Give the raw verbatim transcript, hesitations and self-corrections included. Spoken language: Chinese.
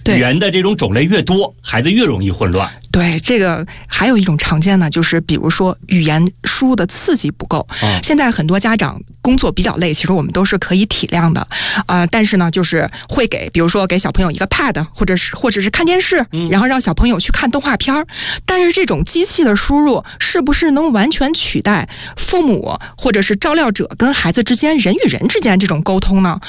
语言的这种种类越多，孩子越容易混乱。 对，这个还有一种常见呢，就是比如说语言输入的刺激不够。 哦、 现在很多家长工作比较累，其实我们都是可以体谅的，啊、呃，但是呢，就是会给，比如说给小朋友一个 pad， 或者是或者是看电视， 嗯、 然后让小朋友去看动画片儿。但是这种机器的输入是不是能完全取代父母或者是照料者跟孩子之间人与人之间这种沟通呢？